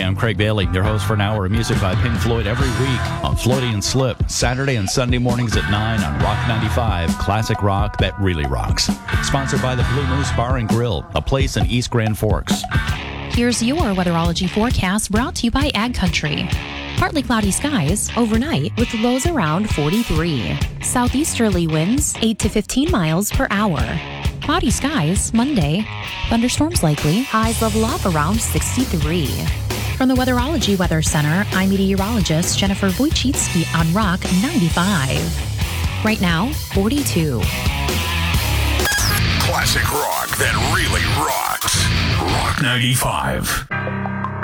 I'm Craig Bailey, your host for an hour of music by Pink Floyd every week on Floaty and Slip, Saturday and Sunday mornings at 9 on Rock 95, classic rock that really rocks. Sponsored by the Blue Moose Bar and Grill, a place in East Grand Forks. Here's your weatherology forecast brought to you by Ag Country. Partly cloudy skies overnight with lows around 43. Southeasterly winds 8 to 15 miles per hour. Cloudy skies Monday. Thunderstorms likely. Highs level up around 63. From the Weatherology Weather Center, I'm meteorologist Jennifer Wojcicki on Rock 95. Right now, 42. Classic rock that really rocks. Rock 95.